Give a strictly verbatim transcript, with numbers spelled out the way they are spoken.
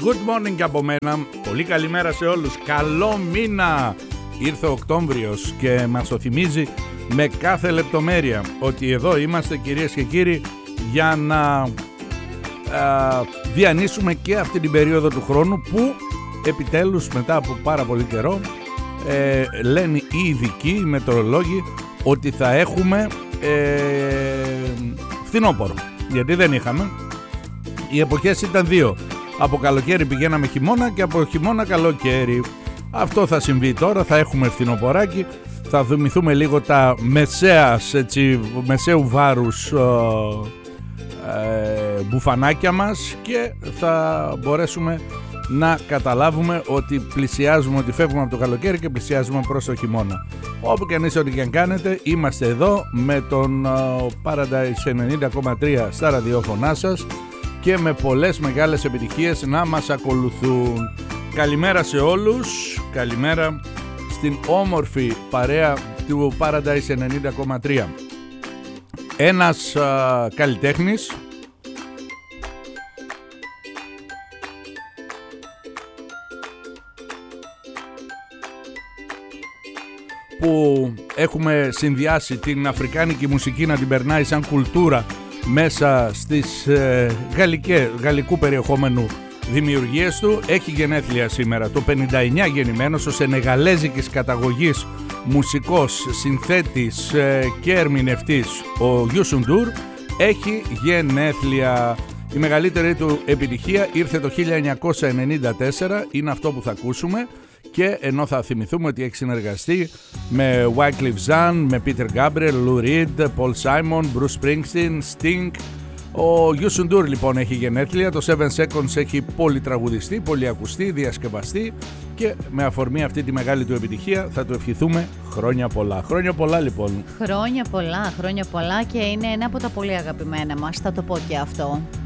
Good morning από μένα. Πολύ καλημέρα σε όλους. Καλό μήνα. Ήρθε ο Οκτώβριος και μας το θυμίζει με κάθε λεπτομέρεια ότι εδώ είμαστε, κυρίες και κύριοι, για να α, διανύσουμε και αυτή την περίοδο του χρόνου που επιτέλους μετά από πάρα πολύ καιρό ε, λένε οι ειδικοί, οι μετεωρολόγοι, ότι θα έχουμε ε, φθινόπωρο, γιατί δεν είχαμε. Οι εποχές ήταν δύο. Από καλοκαίρι πηγαίναμε χειμώνα και από χειμώνα καλοκαίρι. Αυτό θα συμβεί τώρα, θα έχουμε φθινοποράκι. Θα θυμηθούμε λίγο τα μεσαίας, έτσι, μεσαίου βάρους ε, ε, μπουφανάκια μας και θα μπορέσουμε να καταλάβουμε ότι πλησιάζουμε, ότι φεύγουμε από το καλοκαίρι και πλησιάζουμε προς το χειμώνα. Όπου και αν είστε, ό,τι και αν κάνετε, είμαστε εδώ με τον uh, Paradise ενενήντα κόμμα τρία στα ραδιόφωνά σας και με πολλές μεγάλες επιτυχίες να μας ακολουθούν. Καλημέρα σε όλους, καλημέρα στην όμορφη παρέα του Paradise ενενήντα κόμμα τρία. Ένας uh, καλλιτέχνης που έχουμε συνδυάσει την αφρικάνικη μουσική να την περνάει σαν κουλτούρα μέσα στις ε, γαλλικές, γαλλικού περιεχόμενου δημιουργίες του. Έχει γενέθλια σήμερα, το πενήντα εννιά γεννημένος, ο σενεγαλέζικης καταγωγής μουσικός, συνθέτης ε, και ερμηνευτής ο Youssou N'Dour έχει γενέθλια. Η μεγαλύτερη του επιτυχία ήρθε το χίλια εννιακόσια ενενήντα τέσσερα, είναι αυτό που θα ακούσουμε. Και ενώ θα θυμηθούμε ότι έχει συνεργαστεί με Wyclef Jean, με Peter Gabriel, Lou Reed, Paul Simon, Bruce Springsteen, Sting. Ο Youssou N'Dour λοιπόν έχει γενέθλια, το seven seconds έχει πολυτραγουδιστεί, πολυακουστεί, διασκευαστεί και με αφορμή αυτή τη μεγάλη του επιτυχία θα του ευχηθούμε χρόνια πολλά. Χρόνια πολλά λοιπόν. Χρόνια πολλά, χρόνια πολλά και είναι ένα από τα πολύ αγαπημένα μας, θα το πω και αυτό.